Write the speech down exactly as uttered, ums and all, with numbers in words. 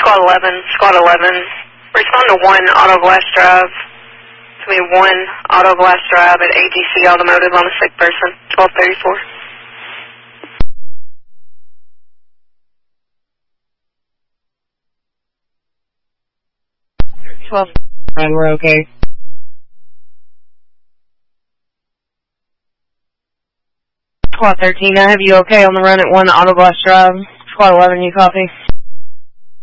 Squad eleven, Squad eleven. Respond to one Auto Blast Drive. To me, one Auto Blast Drive at A G C Automotive on a sick person, twelve thirty-four. twelve, and we're okay. Squad thirteen, I have you okay on the run at one Auto Blast Drive. Squad eleven, you copy?